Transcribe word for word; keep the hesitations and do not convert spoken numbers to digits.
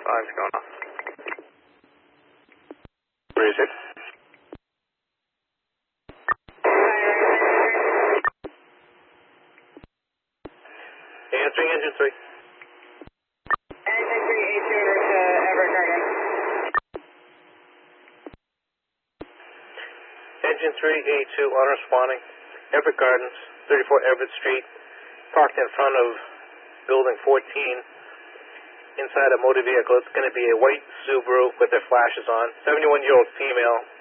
five's going off. Where is it? Answering engine three. Engine three, A two to Everett Garden. Engine three, A two, unresponding. Everett Gardens, thirty-four Everett Street, parked in front of building fourteen, inside a motor vehicle. It's going to be a white Subaru with their flashes on. seventy-one-year-old female,